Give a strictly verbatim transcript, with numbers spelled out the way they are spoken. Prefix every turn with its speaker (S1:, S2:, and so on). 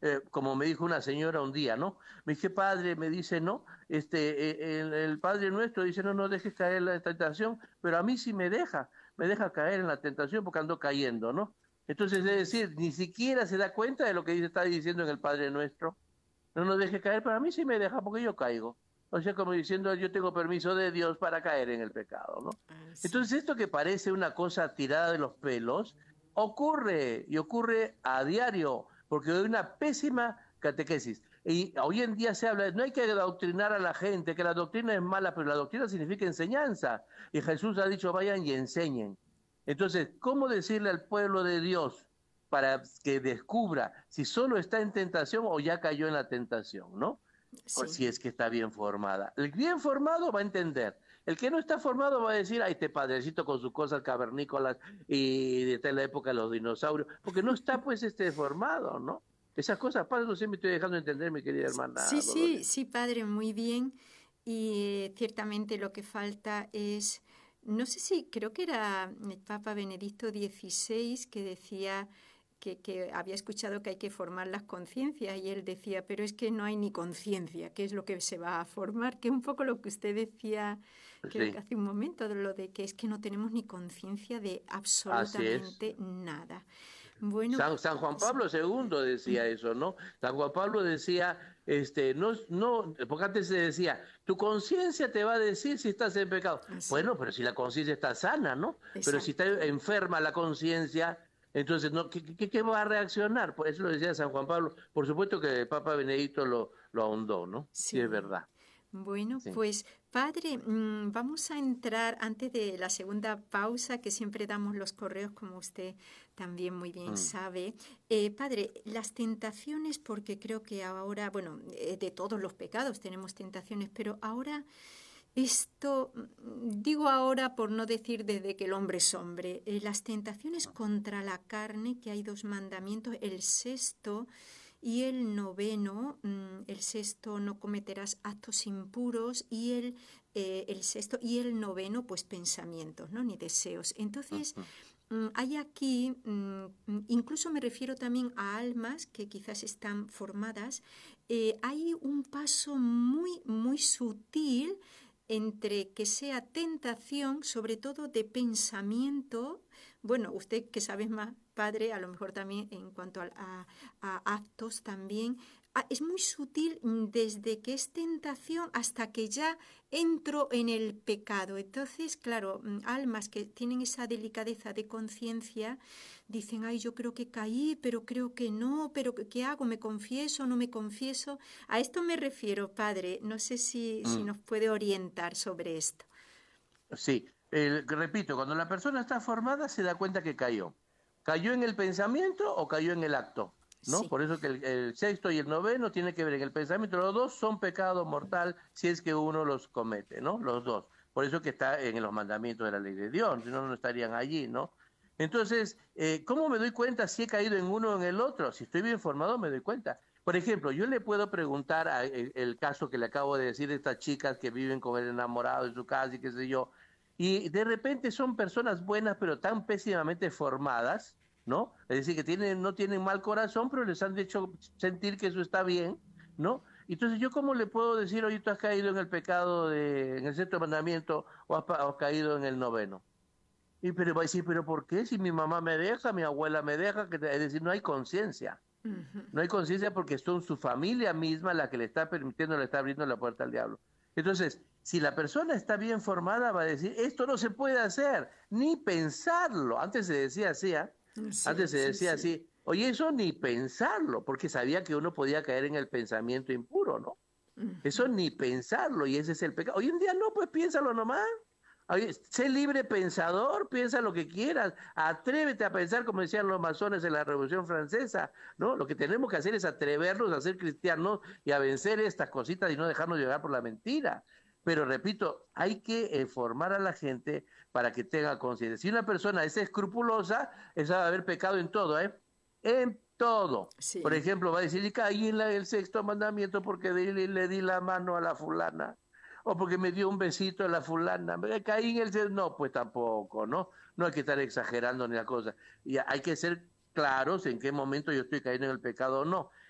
S1: eh, como me dijo una señora un día, ¿no? Me dije, padre, me dice, no, este, eh, el, el Padre Nuestro dice, no, no dejes caer en la tentación, pero a mí sí me deja, me deja caer en la tentación porque ando cayendo, ¿no? Entonces, es
S2: Ay,
S1: decir, ni siquiera se da cuenta de lo que dice, está diciendo en el Padre Nuestro. No nos deje caer, pero a mí sí me deja porque yo caigo. O sea, como diciendo, yo tengo permiso de Dios para caer en el pecado, ¿no?
S2: ay, sí.
S1: Entonces, esto que parece una cosa tirada de los pelos, ocurre y ocurre a diario, porque hay una pésima catequesis. Y hoy en día se habla, no hay que adoctrinar a la gente, que la doctrina es mala, pero la doctrina significa enseñanza. Y Jesús ha dicho, vayan y enseñen. Entonces, ¿cómo decirle al pueblo de Dios para que descubra si solo está en tentación o ya cayó en la tentación, ¿no? O
S2: Sí.
S1: si es que está bien formada. El bien formado va a entender. El que no está formado va a decir, ay, este padrecito con sus cosas cavernícolas y de la época de los dinosaurios, porque no está pues este formado, ¿no? Esas cosas, padre, no sé, me estoy dejando entender, mi querida hermana
S2: Sí, sí,
S1: Dolores.
S2: sí, padre, muy bien. Y eh, ciertamente lo que falta es, no sé si, creo que era el Papa Benedicto dieciséis que decía que, que había escuchado que hay que formar las conciencias y él decía, pero es que no hay ni conciencia, ¿qué es lo que se va a formar? Que es un poco lo que usted decía, creo que
S1: Sí,
S2: hace un momento, de lo de que es que no tenemos ni conciencia de
S1: así es.
S2: absolutamente nada. Bueno,
S1: San, San Juan
S2: sí,
S1: Pablo segundo decía eso, ¿no? San Juan Pablo decía, este, no, no, porque antes se decía, tu conciencia te va a decir si estás en pecado.
S2: así,
S1: Bueno, pero si la conciencia está sana, ¿no? Pero si está
S2: exacto.
S1: enferma la conciencia, entonces, ¿no? ¿Qué, qué, qué va a reaccionar? Por eso lo decía San Juan Pablo. Por supuesto que el Papa Benedicto lo, lo ahondó, ¿no? Sí, es
S2: Sí.
S1: verdad.
S2: Bueno,
S1: Sí.
S2: pues padre, mm, vamos a entrar antes de la segunda pausa, que siempre damos los correos, como usted también muy bien
S1: Mm.
S2: sabe. Eh, padre, las tentaciones, porque creo que ahora, bueno, eh, de todos los pecados tenemos tentaciones, pero ahora esto, mm, digo ahora por no decir desde que el hombre es hombre, eh, las tentaciones contra la carne, que hay dos mandamientos, el sexto y el noveno, mm, el sexto no cometerás actos impuros y el, eh, el sexto y el noveno pues pensamientos, ¿no? Ni deseos. Entonces,
S1: Ujú.
S2: mm, hay aquí, mm, incluso me refiero también a almas que quizás están formadas, eh, hay un paso muy, muy sutil entre que sea tentación, sobre todo de pensamiento, bueno, usted que sabe más, padre, a lo mejor también en cuanto a, a- a actos también, ah, es muy sutil mm, desde que es tentación hasta que ya entro en el pecado. Entonces, claro, mm, almas que tienen esa delicadeza de conciencia dicen, ay, yo creo que caí, pero creo que no, pero ¿qué qué hago? ¿Me confieso? ¿No me confieso? A esto me refiero, padre. No sé si, si
S1: Mm.
S2: nos puede orientar sobre esto.
S1: Sí, el- repito, cuando la persona está formada se da cuenta que cayó. ¿Cayó en el pensamiento o cayó en el acto? ¿No?
S2: Sí.
S1: Por eso que el, el sexto y el noveno tienen que ver en el pensamiento. Los dos son pecado mortal si es que uno los comete, ¿no? Los dos. Por eso que está en los mandamientos de la ley de Dios, si no, no estarían allí, ¿no? Entonces, eh, ¿cómo me doy cuenta si he caído en uno o en el otro? Si estoy bien formado, me doy cuenta. Por ejemplo, yo le puedo preguntar a, el, el caso que le acabo de decir de estas chicas que viven con el enamorado en su casa y qué sé yo, y de repente son personas buenas, pero tan pésimamente formadas, ¿no? Es decir, que tienen, no tienen mal corazón, pero les han hecho sentir que eso está bien, ¿no? Entonces, ¿yo cómo le puedo decir, oye, tú has caído en el pecado, de, en el sexto mandamiento, o has, o has caído en el noveno? Y pero va a decir, ¿pero por qué? Si mi mamá me deja, mi abuela me deja, que, es decir, no hay conciencia. No hay conciencia porque son su familia misma la que le está permitiendo, le está abriendo la puerta al diablo. Entonces, si la persona está bien formada, va a decir, esto no se puede hacer, ni pensarlo. Antes se decía así, ¿ah? Antes
S2: Sí,
S1: se
S2: sí,
S1: decía
S2: sí.
S1: así, oye, eso ni pensarlo, porque sabía que uno podía caer en el pensamiento impuro, ¿no? Eso ni pensarlo, y ese es el pecado. Hoy en día no, pues piénsalo nomás. Oye, sé libre pensador, piensa lo que quieras, atrévete a pensar como decían los masones en la Revolución Francesa, ¿no? Lo que tenemos que hacer es atrevernos a ser cristianos y a vencer estas cositas y no dejarnos llevar por la mentira. Pero repito, hay que eh, formar a la gente para que tenga conciencia. Si una persona es escrupulosa, esa va a haber pecado en todo, ¿eh? En todo. Por
S2: Sí.
S1: ejemplo, va a decir, y caí en la- el sexto mandamiento porque le, le di la mano a la fulana o porque me dio un besito a la fulana, me caí en el... No, pues tampoco, ¿no? No hay que estar exagerando ni la cosa. Y hay que ser claros en qué momento yo estoy cayendo en el pecado o no.